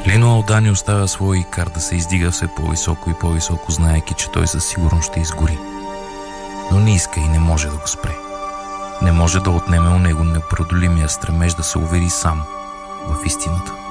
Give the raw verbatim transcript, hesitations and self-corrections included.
Лино Алдани оставя своя икар да се издига все по-високо и по-високо, знаейки, че той със сигурност ще изгори. Но не иска и не може да го спре. Не може да отнеме у него непреодолимия стремеж да се увери сам в истината.